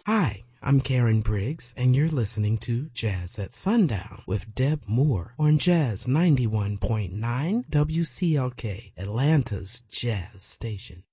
Hi, I'm Karen Briggs, and you're listening to Jazz at Sundown with Deb Moore on Jazz 91.9 WCLK, Atlanta's Jazz Station.